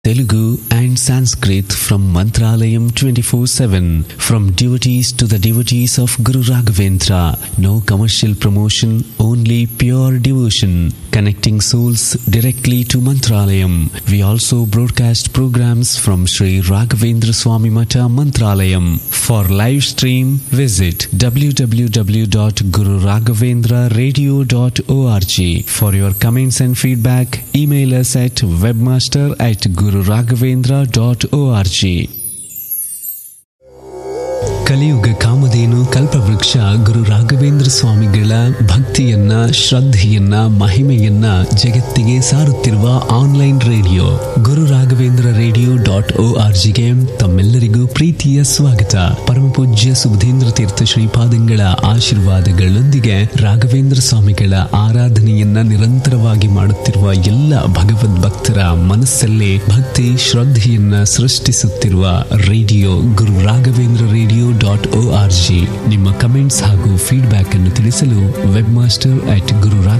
Telugu and Sanskrit from Mantralayam 24/7. From devotees to the devotees of Guru Raghavendra. No commercial promotion, only pure devotion. Connecting souls directly to Mantralayam. We also broadcast programs from Sri Raghavendra Swami Mata Mantralayam. For live stream, visit www.gururaghavendraradio.org. For your comments and feedback, email us at webmaster@gururaghavendra.org. ಕಲಿಯುಗ ಕಾಮಧೇನು ಕಲ್ಪವೃಕ್ಷ ಗುರು ರಾಘವೇಂದ್ರ ಸ್ವಾಮಿಗಳ ಭಕ್ತಿಯನ್ನ, ಶ್ರದ್ಧೆಯನ್ನ, ಮಹಿಮೆಯನ್ನ ಜಗತ್ತಿಗೆ ಸಾರುತ್ತಿರುವ online radio Guru Raghavendra ರೇಡಿಯೋ.orgಗೆ ತಮ್ಮೆಲ್ಲರಿಗೂ ಪ್ರೀತಿಯ ಸ್ವಾಗತ. ಪರಮಪೂಜ್ಯ ಸುಬುಧೇಂದ್ರ ತೀರ್ಥ ಶ್ರೀಪಾದಂಗಳ ಆಶೀರ್ವಾದಗಳೊಂದಿಗೆ ರಾಘವೇಂದ್ರ ಸ್ವಾಮಿಗಳ ಆರಾಧನೆಯನ್ನ ನಿರಂತರವಾಗಿ ಮಾಡುತ್ತಿರುವ ಎಲ್ಲ ಭಗವದ್ ಭಕ್ತರ ಮನಸ್ಸಲ್ಲೇ ಭಕ್ತಿ ಶ್ರದ್ಧೆಯನ್ನ ಸೃಷ್ಟಿಸುತ್ತಿರುವ ರೇಡಿಯೋ ಗುರು ರಾಘವೇಂದ್ರ ರೇಡಿಯೋ.org. ನಿಮ್ಮ ಕಮೆಂಟ್ಸ್ ಹಾಗೂ ಫೀಡ್ಬ್ಯಾಕ್ ಅನ್ನು ತಿಳಿಸಲು ವೆಬ್ಮಾಸ್ಟರ್ @gururaghavendra